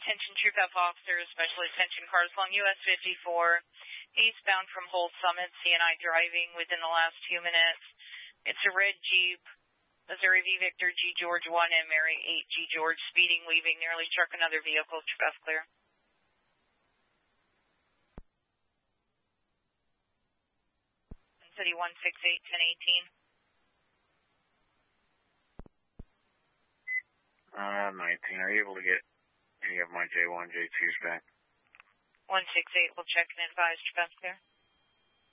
attention Troop F officers, special attention cars along US 54, eastbound from Holt Summit, CNI driving within the last few minutes. It's a red Jeep, Missouri V Victor G George 1 and Mary 8 G George, speeding, leaving, nearly struck another vehicle. Troop F clear. City 168 1018. 19. Are you able to get any of my J1, J2s back? 168, we'll check and advise. Troop F clear.